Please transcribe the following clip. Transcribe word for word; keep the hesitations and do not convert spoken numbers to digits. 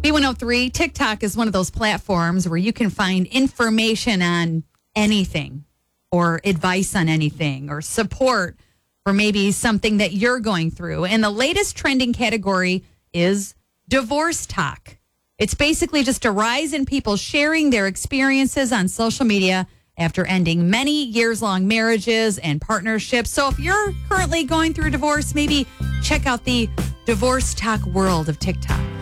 B one oh three, TikTok is one of those platforms where you can find information on anything or advice on anything or support for maybe something that you're going through. And the latest trending category is divorce talk. It's basically just a rise in people sharing their experiences on social media after ending many years-long marriages and partnerships. So if you're currently going through a divorce, maybe check out the divorce talk world of TikTok.